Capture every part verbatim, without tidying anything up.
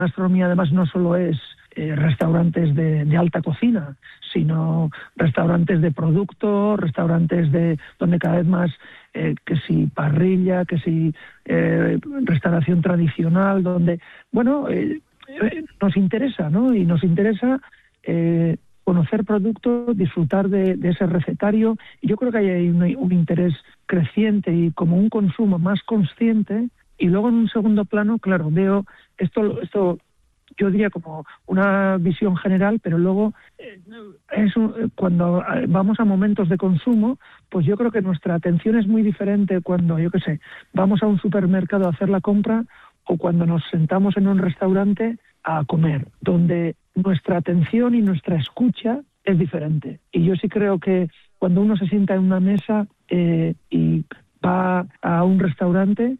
gastronomía además no solo es eh, restaurantes de, de alta cocina, sino restaurantes de producto, restaurantes de donde cada vez más eh, que si parrilla, que si eh, restauración tradicional, donde, bueno, eh, eh, nos interesa, ¿no? Y nos interesa eh, conocer productos, disfrutar de, de ese recetario. Y yo creo que hay un, un interés creciente y como un consumo más consciente. Y luego en un segundo plano, claro, veo esto, esto yo diría como una visión general, pero luego eh, es un, cuando vamos a momentos de consumo, pues yo creo que nuestra atención es muy diferente cuando, yo qué sé, vamos a un supermercado a hacer la compra o cuando nos sentamos en un restaurante a comer, donde nuestra atención y nuestra escucha es diferente. Y yo sí creo que cuando uno se sienta en una mesa eh, y va a un restaurante,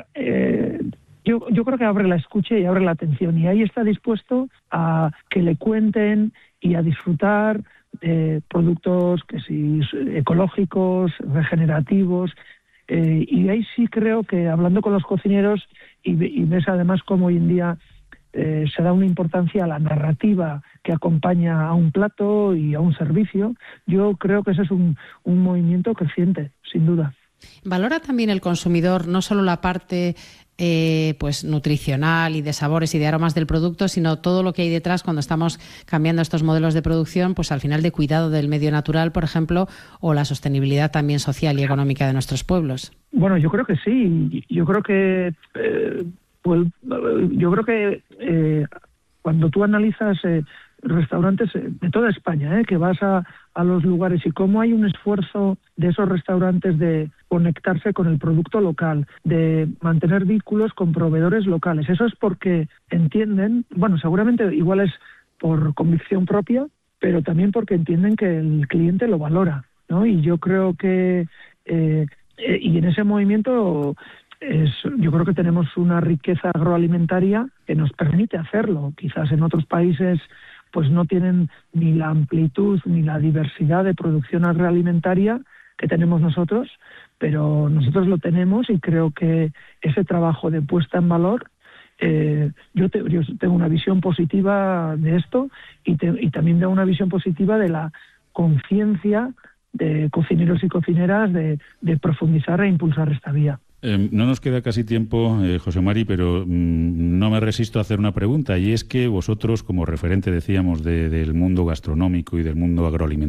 eh, yo, yo creo que abre la escucha y abre la atención. Y ahí está dispuesto a que le cuenten y a disfrutar de productos que sí, ecológicos, regenerativos. Eh, y ahí sí creo que hablando con los cocineros y, y ves además cómo hoy en día eh, se da una importancia a la narrativa que acompaña a un plato y a un servicio, yo creo que ese es un, un movimiento creciente, sin duda. ¿Valora también el consumidor no solo la parte eh, pues nutricional y de sabores y de aromas del producto, sino todo lo que hay detrás cuando estamos cambiando estos modelos de producción, pues al final de cuidado del medio natural, por ejemplo, o la sostenibilidad también social y económica de nuestros pueblos? Bueno, yo creo que sí. Yo creo que eh, pues, yo creo que eh, cuando tú analizas eh, restaurantes de toda España, eh, que vas a, a los lugares y cómo hay un esfuerzo de esos restaurantes de conectarse con el producto local, de mantener vínculos con proveedores locales. Eso es porque entienden, bueno, seguramente igual es por convicción propia, pero también porque entienden que el cliente lo valora, ¿no? Y yo creo que, eh, eh, y en ese movimiento es, yo creo que tenemos una riqueza agroalimentaria que nos permite hacerlo. Quizás en otros países pues no tienen ni la amplitud ni la diversidad de producción agroalimentaria que tenemos nosotros, pero nosotros lo tenemos y creo que ese trabajo de puesta en valor, eh, yo, te, yo tengo una visión positiva de esto y, te, y también tengo una visión positiva de la conciencia de cocineros y cocineras de, de profundizar e impulsar esta vía. Eh, no nos queda casi tiempo, eh, José Mari, pero mmm, no me resisto a hacer una pregunta, y es que vosotros, como referente, decíamos, de, del mundo gastronómico y del mundo agroalimentario,